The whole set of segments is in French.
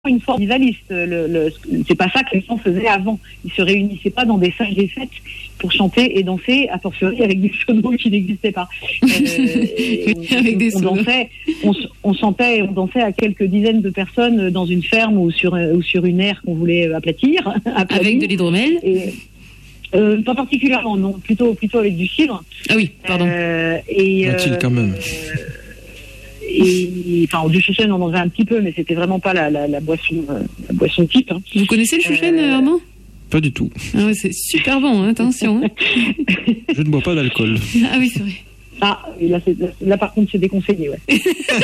une forme rivaliste. C'est pas ça que les gens faisaient avant. Ils se réunissaient pas dans des salles des fêtes pour chanter et danser, a fortiori avec des sonos qui n'existaient pas. Avec des sonos. On chantait et on dansait à quelques dizaines de personnes dans une ferme ou sur une aire qu'on voulait aplatir. Avec de l'hydromel. Pas particulièrement, non. Plutôt avec du cidre. Ah oui, pardon. Va-t-il quand même. Enfin, du chouchen, on en avait un petit peu, mais c'était vraiment pas la boisson type. Hein. Vous connaissez le chouchen, Armand ? Pas du tout. Ah ouais, c'est super bon, hein, attention. Hein. Je ne bois pas d'alcool. Ah oui, c'est vrai. Ah, et là par contre, c'est déconseillé, ouais.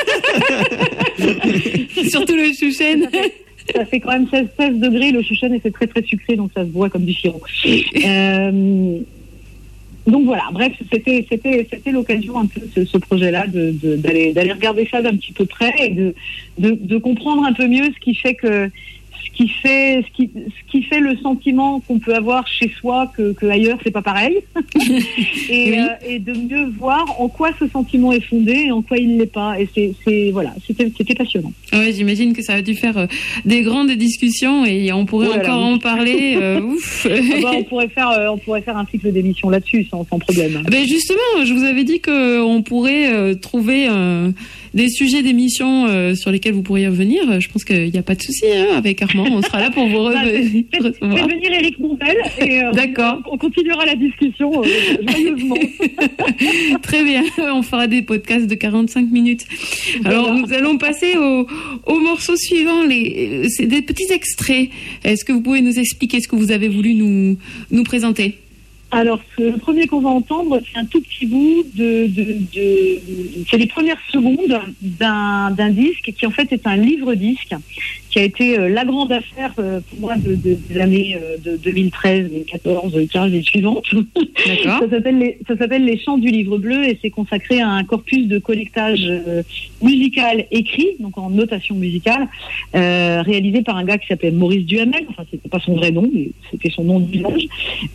Surtout le chouchen. Ça fait quand même 16 degrés, le chouchen, et c'est très très sucré, donc ça se boit comme du sirop. Donc voilà, bref, c'était l'occasion un peu ce projet-là d'aller regarder ça d'un petit peu près et de comprendre un peu mieux ce qui fait le sentiment qu'on peut avoir chez soi que ailleurs c'est pas pareil et de mieux voir en quoi ce sentiment est fondé et en quoi il l'est pas, et c'était passionnant. Ouais, j'imagine que ça a dû faire des grandes discussions et on pourrait encore en parler. Ouf. On pourrait faire un cycle d'émissions là-dessus sans problème. Ben justement, je vous avais dit qu'on pourrait trouver des sujets d'émissions sur lesquels vous pourriez revenir. Je pense qu'il n'y a pas de souci avec Armand. On sera là pour vous recevoir. Faites venir Éric Montel et d'accord. On continuera la discussion joyeusement. Très bien. On fera des podcasts de 45 minutes. Alors, nous allons passer au morceau suivant. C'est des petits extraits. Est-ce que vous pouvez nous expliquer ce que vous avez voulu nous présenter ? Alors, le premier qu'on va entendre, c'est un tout petit bout c'est les premières secondes d'un disque qui en fait est un livre-disque qui a été la grande affaire pour moi de l'année de 2013, 2014, 15 et suivantes. D'accord. Ça s'appelle Les Chants du Livre Bleu et c'est consacré à un corpus de collectage musical écrit, donc en notation musicale, réalisé par un gars qui s'appelait Maurice Duhamel. Enfin, c'était pas son vrai nom, mais c'était son nom de village.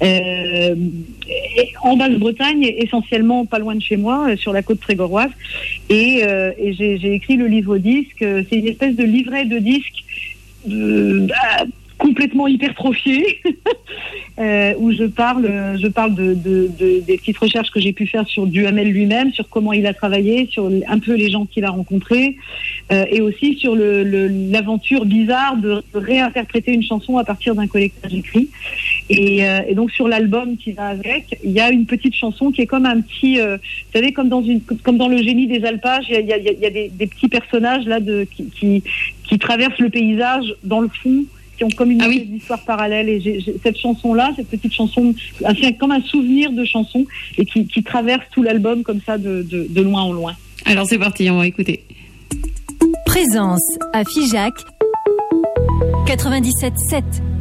En Basse-Bretagne, essentiellement pas loin de chez moi, sur la côte trégoroise. Et j'ai écrit le livre-disque. C'est une espèce de livret de disque complètement hypertrophié, où je parle des petites recherches que j'ai pu faire sur Duhamel lui-même, sur comment il a travaillé, sur un peu les gens qu'il a rencontrés, et aussi sur l'aventure bizarre de réinterpréter une chanson à partir d'un collectage écrit. Et donc sur l'album qui va avec, il y a une petite chanson qui est comme un petit, vous savez, comme dans le génie des alpages, il y a des petits personnages là qui traversent le paysage dans le fond, qui ont comme une espèce d'histoire parallèle. Et j'ai cette chanson-là, cette petite chanson, c'est comme un souvenir de chanson et qui traverse tout l'album comme ça de loin en loin. Alors c'est parti, on va écouter. Présence à Figeac 97.7.